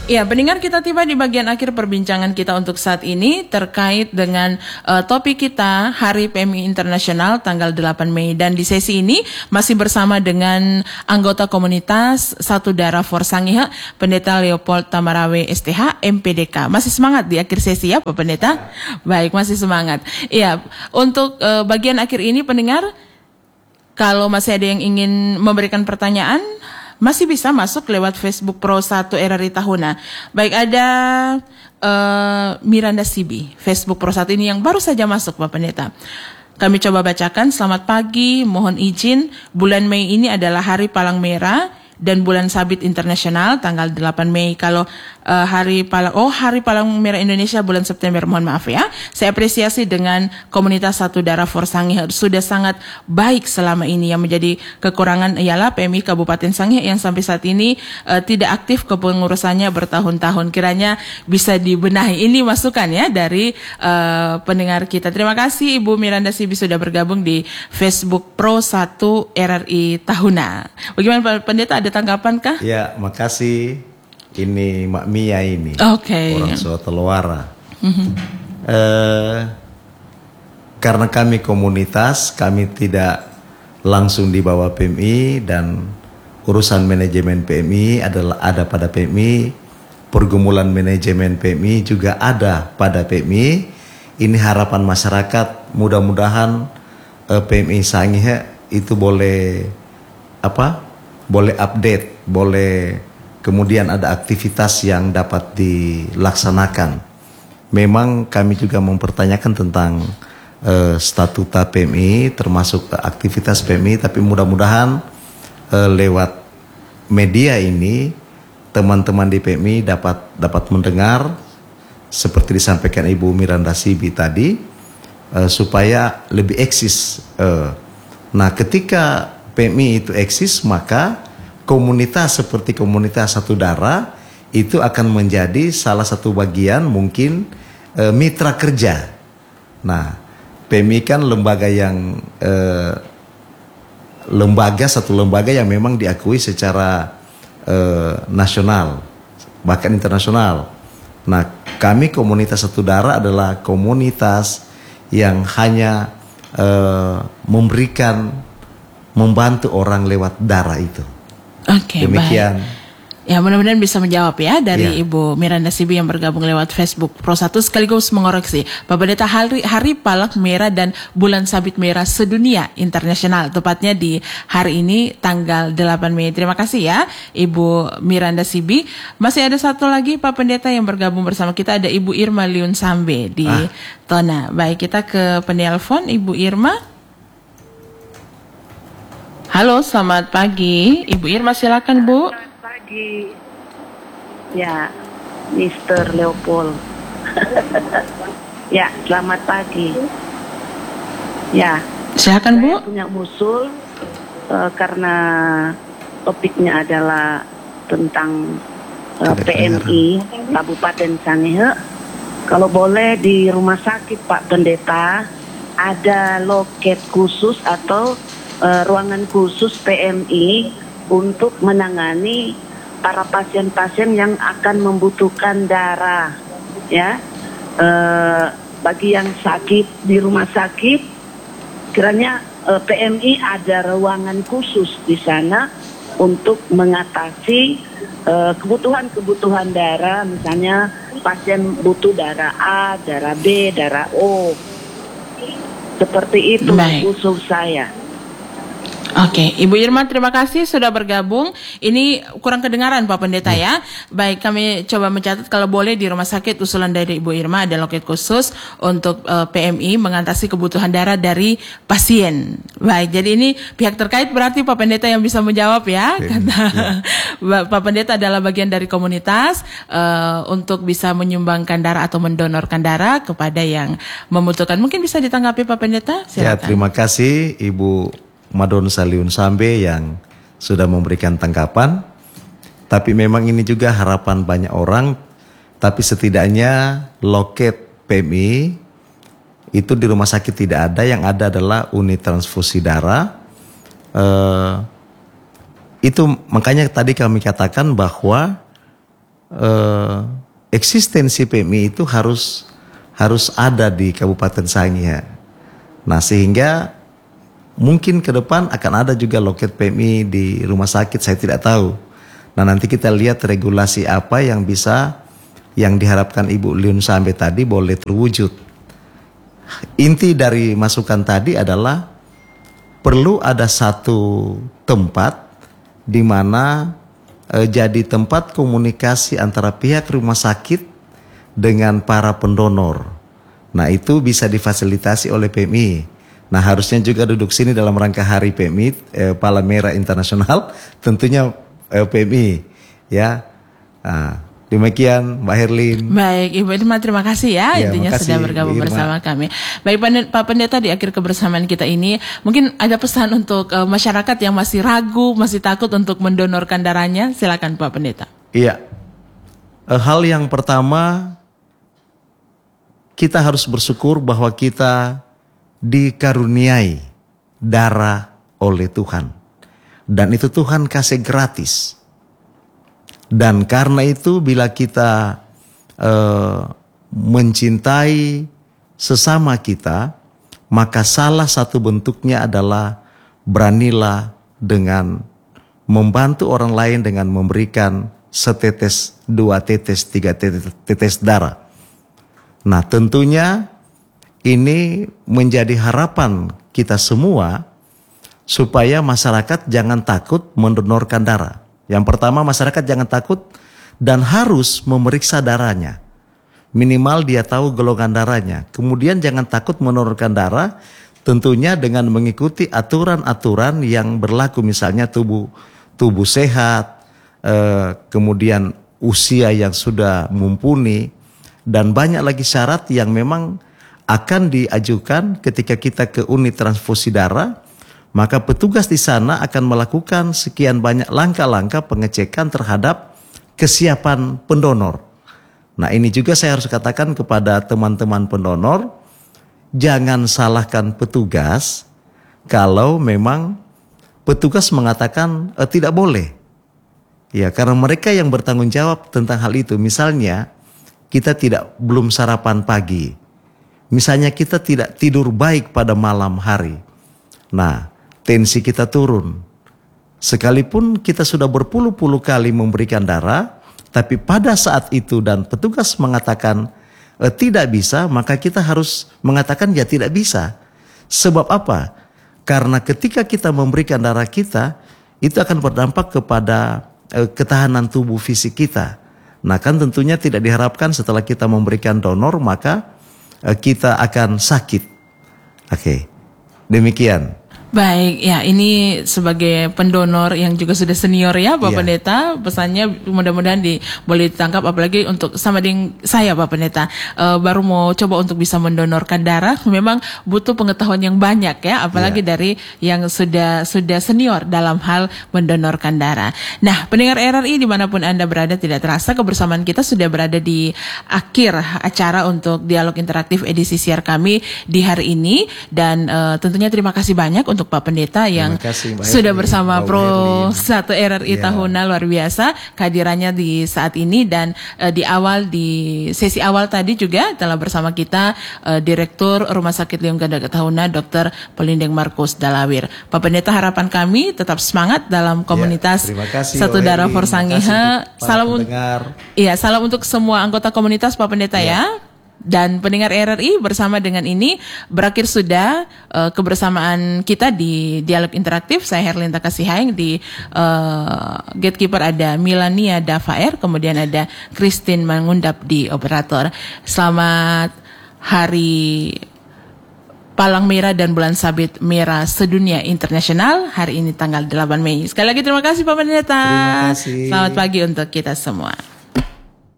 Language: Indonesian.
Ya, pendengar, kita tiba di bagian akhir perbincangan kita untuk saat ini terkait dengan topik kita Hari PMI Internasional tanggal 8 Mei. Dan di sesi ini masih bersama dengan anggota komunitas Satu Darah for Sangihe, Pendeta Leopold Tamarawe STH MPDK. Masih semangat di akhir sesi ya Pak Pendeta? Baik, masih semangat. Iya, untuk bagian akhir ini pendengar, kalau masih ada yang ingin memberikan pertanyaan, masih bisa masuk lewat Facebook Pro 1 RRI Tahuna. Baik, ada Miranda Sibi, Facebook Pro 1 ini yang baru saja masuk Pak Pendeta. Kami coba bacakan. Selamat pagi, mohon izin, bulan Mei ini adalah Hari Palang Merah dan Bulan Sabit Internasional tanggal 8 Mei. Kalau Hari Palang Merah Indonesia bulan September, mohon maaf ya. Saya apresiasi dengan komunitas Satu Darah for Sangihe sudah sangat baik selama ini. Yang menjadi kekurangan ialah PMI Kabupaten Sangihe yang sampai saat ini tidak aktif kepengurusannya bertahun-tahun. Kiranya bisa dibenahi. Ini masukan ya dari pendengar kita. Terima kasih Ibu Miranda Sibi sudah bergabung di Facebook Pro 1 RRI Tahuna. Bagaimana Pak Pendeta, ada tanggapan kah? Ya, makasih. Ini Mak Mia ini, orang Sotelowara. Karena kami komunitas, kami tidak langsung di bawah PMI dan urusan manajemen PMI ada pada PMI, pergumulan manajemen PMI juga ada pada PMI. Ini harapan masyarakat, mudah-mudahan PMI Sangihe itu boleh update, boleh kemudian ada aktivitas yang dapat dilaksanakan. Memang kami juga mempertanyakan tentang statuta PMI, termasuk aktivitas PMI, tapi mudah-mudahan lewat media ini teman-teman di PMI dapat mendengar seperti disampaikan Ibu Miranda Sibi tadi, supaya lebih eksis. Nah, ketika PMI itu eksis, maka komunitas seperti komunitas Satu Darah itu akan menjadi salah satu bagian mungkin mitra kerja. Nah, PMI kan satu lembaga yang memang diakui secara nasional bahkan internasional. Nah, kami komunitas Satu Darah adalah komunitas yang hanya membantu orang lewat darah itu. Oke, demikian. Baik. Ya, mudah-mudahan bisa menjawab ya dari Ibu Miranda Sibi yang bergabung lewat Facebook Pro 1, sekaligus mengoreksi Pak Pendeta, Hari Palang Merah dan Bulan Sabit Merah Sedunia Internasional, tepatnya di hari ini tanggal 8 Mei. Terima kasih ya Ibu Miranda Sibi. Masih ada satu lagi Pak Pendeta yang bergabung bersama kita, ada Ibu Irma Liun Sambe di Tona. Baik, kita ke penelpon Ibu Irma. Halo, selamat pagi. Ibu Irma, silakan Bu. Pagi. Ya, Mr. Leopold. Ya, selamat pagi. Ya, silakan Bu. Saya punya usul karena topiknya adalah tentang PMI Kabupaten Sangihe. Kalau boleh di rumah sakit Pak Pendeta ada loket khusus atau ruangan khusus PMI untuk menangani para pasien-pasien yang akan membutuhkan darah, ya. Bagi yang sakit di rumah sakit, kiranya PMI ada ruangan khusus di sana untuk mengatasi kebutuhan-kebutuhan darah, misalnya pasien butuh darah A, darah B, darah O. Seperti itu usul saya. Oke, Ibu Irma, terima kasih sudah bergabung. Ini kurang kedengaran Pak Pendeta ya. Baik, kami coba mencatat kalau boleh di rumah sakit usulan dari Ibu Irma ada loket khusus untuk PMI mengatasi kebutuhan darah dari pasien. Baik, jadi ini pihak terkait berarti Pak Pendeta yang bisa menjawab ya. Karena Pak Pendeta adalah bagian dari komunitas untuk bisa menyumbangkan darah atau mendonorkan darah kepada yang membutuhkan. Mungkin bisa ditanggapi Pak Pendeta? Silakan. Ya, terima kasih Ibu Madon Saliun Sambe yang sudah memberikan tanggapan. Tapi memang ini juga harapan banyak orang. Tapi setidaknya loket PMI itu di rumah sakit tidak ada. Yang ada adalah unit transfusi darah. Itu makanya tadi kami katakan bahwa eksistensi PMI itu harus ada di Kabupaten Sangihe. Nah, sehingga mungkin ke depan akan ada juga loket PMI di rumah sakit, saya tidak tahu. Nah, nanti kita lihat regulasi apa yang diharapkan Ibu Liun Sambe tadi boleh terwujud. Inti dari masukan tadi adalah perlu ada satu tempat di mana jadi tempat komunikasi antara pihak rumah sakit dengan para pendonor. Nah, itu bisa difasilitasi oleh PMI. Nah, harusnya juga duduk sini dalam rangka Hari PMI Palang Merah Internasional, tentunya PMI ya. Nah, demikian Mbak Herlin. Baik, Ibu Irma, terima kasih ya, intinya makasih, sudah bergabung bersama kami. Baik Pak Pendeta, di akhir kebersamaan kita ini mungkin ada pesan untuk masyarakat yang masih ragu, masih takut untuk mendonorkan darahnya. Silakan Pak Pendeta. Iya. Hal yang pertama, kita harus bersyukur bahwa kita dikaruniai darah oleh Tuhan. Dan itu Tuhan kasih gratis. Dan karena itu bila kita mencintai sesama kita, maka salah satu bentuknya adalah beranilah dengan membantu orang lain dengan memberikan setetes, 2 tetes, 3 tetes darah. Nah, tentunya ini menjadi harapan kita semua supaya masyarakat jangan takut mendonorkan darah. Yang pertama, masyarakat jangan takut dan harus memeriksa darahnya. Minimal dia tahu golongan darahnya. Kemudian jangan takut mendonorkan darah, tentunya dengan mengikuti aturan-aturan yang berlaku, misalnya tubuh sehat, kemudian usia yang sudah mumpuni, dan banyak lagi syarat yang memang akan diajukan ketika kita ke unit transfusi darah. Maka petugas di sana akan melakukan sekian banyak langkah-langkah pengecekan terhadap kesiapan pendonor. Nah, ini juga saya harus katakan kepada teman-teman pendonor, jangan salahkan petugas kalau memang petugas mengatakan tidak boleh. Ya, karena mereka yang bertanggung jawab tentang hal itu. Misalnya, kita belum sarapan pagi. Misalnya kita tidak tidur baik pada malam hari. Nah, tensi kita turun. Sekalipun kita sudah berpuluh-puluh kali memberikan darah, tapi pada saat itu dan petugas mengatakan tidak bisa, maka kita harus mengatakan ya tidak bisa. Sebab apa? Karena ketika kita memberikan darah kita, itu akan berdampak kepada ketahanan tubuh fisik kita. Nah, kan tentunya tidak diharapkan setelah kita memberikan donor maka kita akan sakit. Oke, demikian. Baik, ya ini sebagai pendonor yang juga sudah senior ya Pak Pendeta, pesannya mudah-mudahan boleh ditangkap, apalagi untuk sama dengan saya Pak Pendeta, baru mau coba untuk bisa mendonorkan darah, memang butuh pengetahuan yang banyak ya, apalagi dari yang sudah senior dalam hal mendonorkan darah. Nah, pendengar RRI dimanapun Anda berada, tidak terasa kebersamaan kita sudah berada di akhir acara untuk dialog interaktif edisi siar kami di hari ini, dan tentunya terima kasih banyak untuk Pak Pendeta yang sudah bersama Pro 1 RRI tahunan, luar biasa kehadirannya di saat ini, dan di sesi awal tadi juga telah bersama kita Direktur Rumah Sakit Liung Ganda Tahuna Dr. Pelindeng Markus Dalawir. Pak Pendeta, harapan kami tetap semangat dalam komunitas Satu Darah for Sangihe. Salam untuk semua anggota komunitas Pak Pendeta ya. Dan pendengar RRI, bersama dengan ini berakhir sudah kebersamaan kita di dialog interaktif. Saya Herlin Takasihaing, di gatekeeper ada Milania Davaer, kemudian ada Christine Mangundap di operator. Selamat Hari Palang Merah dan Bulan Sabit Merah Sedunia Internasional hari ini tanggal 8 Mei. Sekali lagi terima kasih Pak Pendeta. Terima kasih. Selamat pagi untuk kita semua.